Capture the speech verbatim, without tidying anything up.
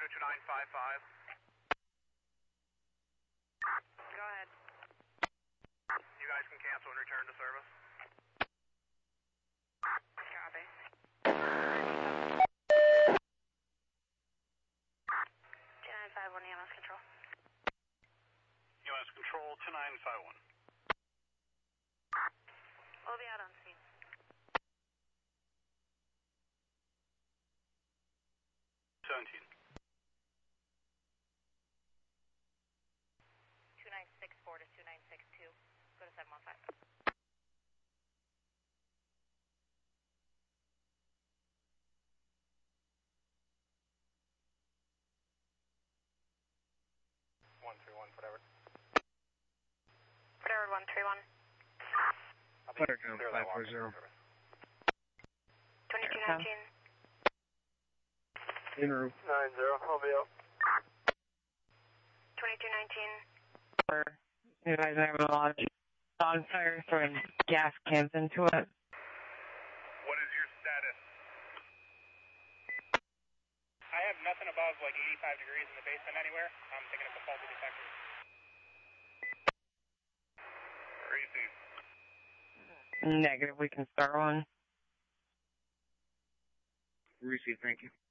Cruiser two nine five five. Go ahead. You guys can cancel and return to service. Copy. two nine five one E M S control. E M S control two nine five one. We'll be out on scene. seventeen. two nine six four to two nine six two. Go to seven one five. one three one, whatever. Whatever, one three one. Fire count five four zero. twenty-two nineteen. In room. nine zero, I'll be out. twenty-two nineteen. You guys have a lot on fire throwing gas cans into it. What is your status? I have nothing above like eighty-five degrees in the basement anywhere. I'm thinking it's a faulty detector. Receive. Negative, we can start one. Receive, thank you.